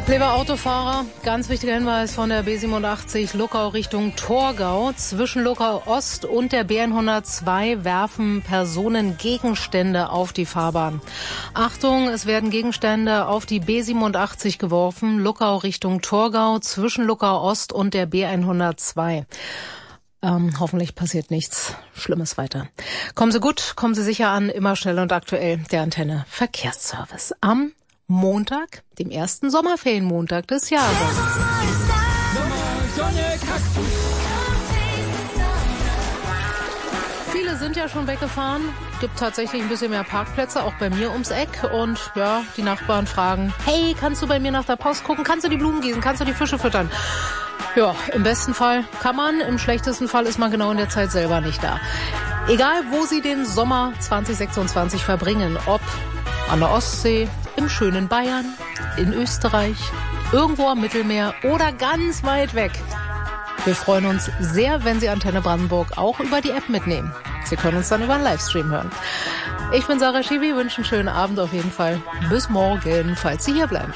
Lieber Autofahrer, ganz wichtiger Hinweis von der B87 Luckau Richtung Torgau. Zwischen Luckau Ost und der B102 werfen Personen Gegenstände auf die Fahrbahn. Achtung, es werden Gegenstände auf die B87 geworfen, Luckau Richtung Torgau, zwischen Luckau Ost und der B102. Hoffentlich passiert nichts Schlimmes weiter. Kommen Sie gut, kommen Sie sicher an, immer schnell und aktuell, der Antenne Verkehrsservice. Am Montag, dem ersten Sommerferienmontag des Jahres. Viele sind ja schon weggefahren. Gibt tatsächlich ein bisschen mehr Parkplätze, auch bei mir ums Eck. Und ja, die Nachbarn fragen, hey, kannst du bei mir nach der Post gucken? Kannst du die Blumen gießen? Kannst du die Fische füttern? Ja, im besten Fall kann man, im schlechtesten Fall ist man genau in der Zeit selber nicht da. Egal, wo Sie den Sommer 2026 verbringen, ob an der Ostsee, im schönen Bayern, in Österreich, irgendwo am Mittelmeer oder ganz weit weg. Wir freuen uns sehr, wenn Sie Antenne Brandenburg auch über die App mitnehmen. Sie können uns dann über einen Livestream hören. Ich bin Sarah Schiwi, wünsche einen schönen Abend auf jeden Fall. Bis morgen, falls Sie hier bleiben.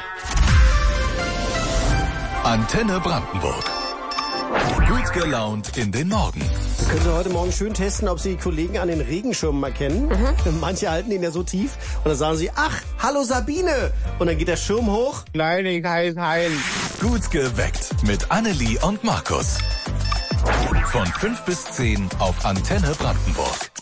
Antenne Brandenburg. Gut gelaunt in den Morgen. Sie können heute Morgen schön testen, ob Sie die Kollegen an den Regenschirmen mal kennen. Manche halten ihn ja so tief und dann sagen sie, ach, hallo Sabine. Und dann geht der Schirm hoch. Kleinigkeit heilen. Gut geweckt mit Annelie und Markus. Von 5 bis 10 auf Antenne Brandenburg.